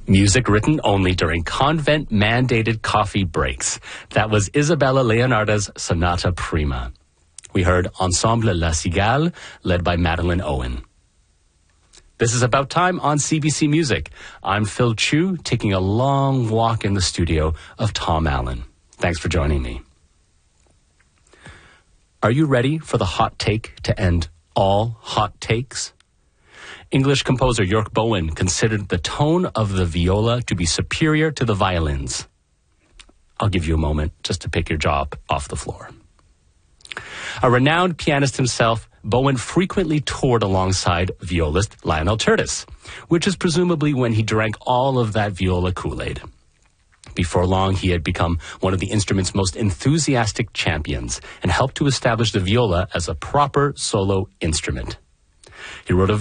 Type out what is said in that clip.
Music written only during convent-mandated coffee breaks. That was Isabella Leonarda's Sonata Prima. We heard Ensemble La Cigale, led by Madeline Owen. This is About Time on CBC Music. I'm Phil Chu, taking a long walk in the studio of Tom Allen. Thanks for joining me. Are you ready for the hot take to end all hot takes? English composer York Bowen considered the tone of the viola to be superior to the violins. I'll give you a moment just to pick your jaw off the floor. A renowned pianist himself, Bowen frequently toured alongside violist Lionel Curtis, which is presumably when he drank all of that viola Kool-Aid. Before long, he had become one of the instrument's most enthusiastic champions and helped to establish the viola as a proper solo instrument. He wrote a